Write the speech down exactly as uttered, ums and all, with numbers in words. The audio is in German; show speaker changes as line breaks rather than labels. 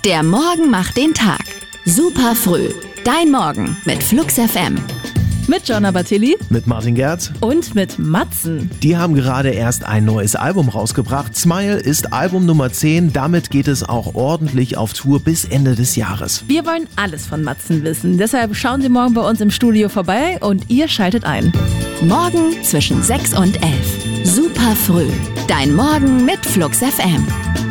Der Morgen macht den Tag. Super früh. Dein Morgen mit Flux F M.
Mit Jonna Bartilli.
Mit Martin Gerz.
Und mit Matzen.
Die haben gerade erst ein neues Album rausgebracht. Smile ist Album Nummer zehn. Damit geht es auch ordentlich auf Tour bis Ende des Jahres.
Wir wollen alles von Matzen wissen. Deshalb schauen Sie morgen bei uns im Studio vorbei und ihr schaltet ein.
Morgen zwischen sechs und elf. Super früh. Dein Morgen mit Flux F M.